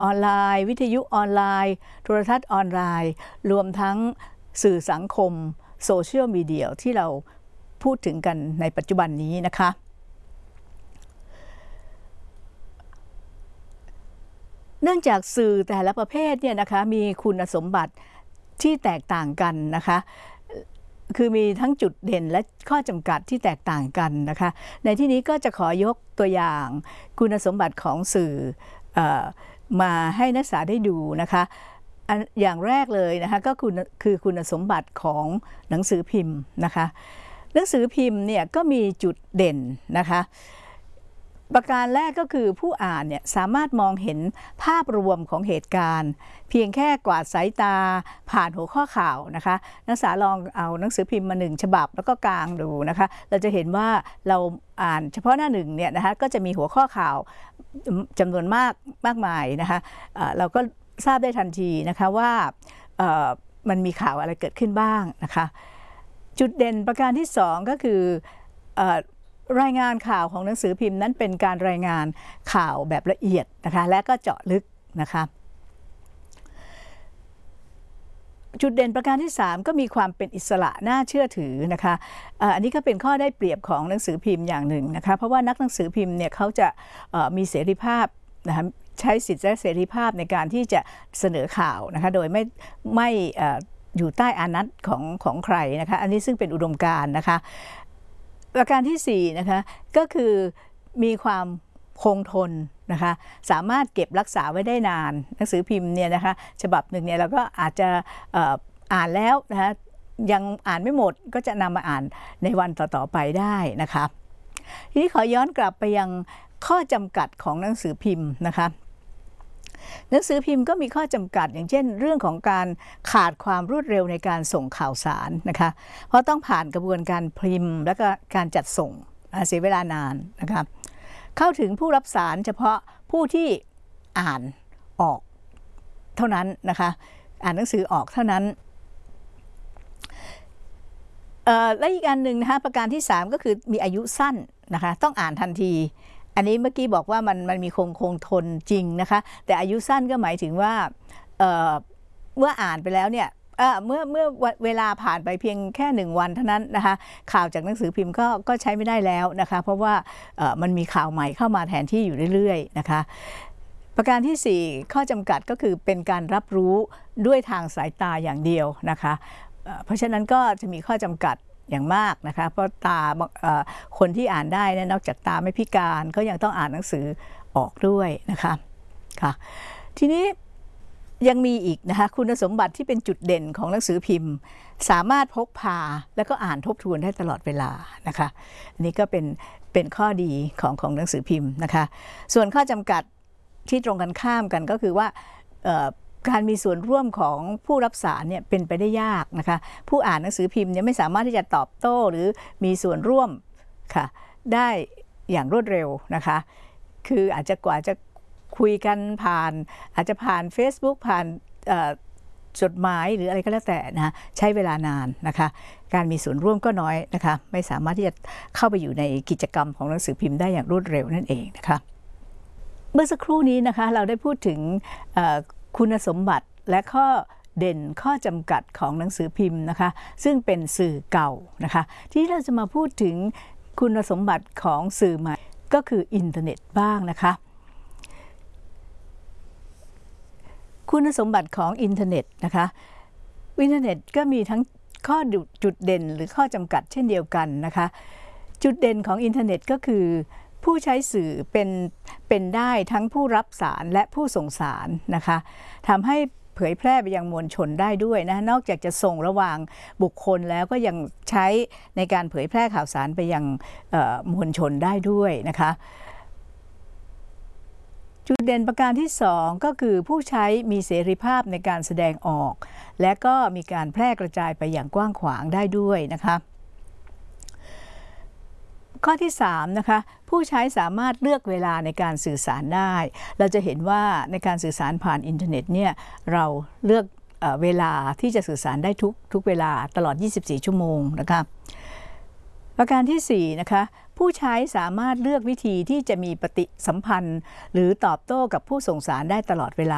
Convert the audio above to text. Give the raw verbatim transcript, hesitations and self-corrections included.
ออนไลน์วิทยุออนไลน์โทรทัศน์ออนไลน์รวมทั้งสื่อสังคมโซเชียลมีเดียที่เราพูดถึงกันในปัจจุบันนี้นะคะเนื่องจากสื่อแต่ละประเภทเนี่ยนะคะมีคุณสมบัติที่แตกต่างกันนะคะคือมีทั้งจุดเด่นและข้อจำกัดที่แตกต่างกันนะคะในที่นี้ก็จะขอยกตัวอย่างคุณสมบัติของสื่อเอ่อมาให้นักศึกษาได้ดูนะคะอย่างแรกเลยนะคะก็คือคือคุณสมบัติของหนังสือพิมพ์นะคะหนังสือพิมพ์เนี่ยก็มีจุดเด่นนะคะประการแรกก็คือผู้อ่านเนี่ยสามารถมองเห็นภาพรวมของเหตุการณ์เพียงแค่กวาดสายตาผ่านหัวข้อข่าวนะคะนักศึกษาลองเอาหนังสือพิมพ์มาหนึ่งฉบับแล้วก็กางดูนะคะเราจะเห็นว่าเราอ่านเฉพาะหน้าหนึ่งเนี่ยนะคะก็จะมีหัวข้อข่าวจำนวนมากมากมายนะคะเราก็ทราบได้ทันทีนะคะว่ามันมีข่าวอะไรเกิดขึ้นบ้างนะคะจุดเด่นประการที่สองก็คือรายงานข่าวของหนังสือพิมพ์นั้นเป็นการรายงานข่าวแบบละเอียดนะคะและก็เจาะลึกนะคะจุดเด่นประการที่สามก็มีความเป็นอิสระน่าเชื่อถือนะคะอันนี้ก็เป็นข้อได้เปรียบของหนังสือพิมพ์อย่างหนึ่งนะคะเพราะว่านักหนังสือพิมพ์เนี่ยเขาจะมีเสรีภาพนะคะใช้สิทธิและเสรีภาพในการที่จะเสนอข่าวนะคะโดยไม่ไม่อยู่ใต้อานัตของของใครนะคะอันนี้ซึ่งเป็นอุดมการณ์นะคะประการที่สี่นะคะก็คือมีความคงทนนะคะสามารถเก็บรักษาไว้ได้นานหนังสือพิมพ์เนี่ยนะคะฉบับหนึ่งเนี่ยเราก็อาจจะอ่านแล้วนะคะยังอ่านไม่หมดก็จะนำมาอ่านในวันต่อๆไปได้นะคะทีนี้ขอย้อนกลับไปยังข้อจำกัดของหนังสือพิมพ์นะคะหนังสือพิมพ์ก็มีข้อจำกัดอย่างเช่นเรื่องของการขาดความรวดเร็วในการส่งข่าวสารนะคะเพราะต้องผ่านกระบวนการพิมพ์และก็การจัดส่งเสียเวลานานนะคะเข้าถึงผู้รับสารเฉพาะผู้ที่อ่านออกเท่านั้นนะคะอ่านหนังสือออกเท่านั้นและอีกอันหนึ่งนะคะประการที่สามก็คือมีอายุสั้นนะคะต้องอ่านทันทีอันนี้เมื่อกี้บอกว่ามันมันมีคงคงทนจริงนะคะแต่อายุสั้นก็หมายถึงว่า เ, เมื่ออ่านไปแล้วเนี่ยเมื่อเมื่อเวลาผ่านไปเพียงแค่หนึ่งวันเท่านั้นนะคะข่าวจากหนังสือพิมพ์ก็ก็ใช้ไม่ได้แล้วนะคะเพราะว่ามันมีข่าวใหม่เข้ามาแทนที่อยู่เรื่อยๆนะคะประการที่สี่ข้อจำกัดก็คือเป็นการรับรู้ด้วยทางสายตาอย่างเดียวนะคะเพราะฉะนั้นก็จะมีข้อจำกัดอย่างมากนะคะเพราะตาคนที่อ่านได้เนี่ยนอกจากตาไม่พิการก็ยังต้องอ่านหนังสือออกด้วยนะคะค่ะทีนี้ยังมีอีกนะคะคุณสมบัติที่เป็นจุดเด่นของหนังสือพิมพ์สามารถพกพาแล้วก็อ่านทบทวนได้ตลอดเวลานะคะอันนี้ก็เป็นเป็นข้อดีของของหนังสือพิมพ์นะคะส่วนข้อจำกัดที่ตรงกันข้ามกันก็คือว่าการมีส่วนร่วมของผู้รับสารเนี่ยเป็นไปได้ยากนะคะผู้อ่านหนังสือพิมพ์เนี่ยไม่สามารถที่จะตอบโต้หรือมีส่วนร่วมค่ะได้อย่างรวดเร็วนะคะคืออาจจะกว่าจะคุยกันผ่านอาจจะผ่าน Facebook ผ่านจดหมายหรืออะไรก็แล้วแต่นะใช้เวลานานนะคะการมีส่วนร่วมก็น้อยนะคะไม่สามารถที่จะเข้าไปอยู่ในกิจกรรมของหนังสือพิมพ์ได้อย่างรวดเร็วนั่นเองนะคะเมื่อสักครู่นี้นะคะเราได้พูดถึงคุณสมบัติและข้อเด่นข้อจำกัดของหนังสือพิมพ์นะคะซึ่งเป็นสื่อเก่านะคะที่เราจะมาพูดถึงคุณสมบัติของสื่อใหม่ก็คืออินเทอร์เน็ตบ้างนะคะคุณสมบัติของอินเทอร์เน็ตนะคะอินเทอร์เน็ตก็มีทั้งข้อจุดเด่นหรือข้อจำกัดเช่นเดียวกันนะคะจุดเด่นของอินเทอร์เน็ตก็คือผู้ใช้สื่อเป็นเป็นได้ทั้งผู้รับสารและผู้ส่งสารนะคะทำให้เผยแพร่ไปยังมวลชนได้ด้วยนะนอกจากจะส่งระหว่างบุคคลแล้วก็ยังใช้ในการเผยแพร่ข่าวสารไปยังมวลชนได้ด้วยนะคะจุดเด่นประการที่สองก็คือผู้ใช้มีเสรีภาพในการแสดงออกและก็มีการแพร่กระจายไปอย่างกว้างขวางได้ด้วยนะคะข้อที่สามนะคะผู้ใช้สามารถเลือกเวลาในการสื่อสารได้เราจะเห็นว่าในการสื่อสารผ่านอินเทอร์เน็ตเนี่ยเราเลือกเอ่อเวลาที่จะสื่อสารได้ทุกทุกเวลาตลอดยี่สิบสี่ชั่วโมงนะคะประการที่สี่นะคะผู้ใช้สามารถเลือกวิธีที่จะมีปฏิสัมพันธ์หรือตอบโต้กับผู้ส่งสารได้ตลอดเวลา